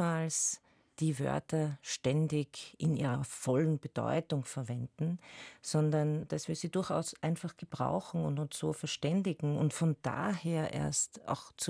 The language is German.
niemals die Wörter ständig in ihrer vollen Bedeutung verwenden, sondern dass wir sie durchaus einfach gebrauchen und uns so verständigen und von daher erst auch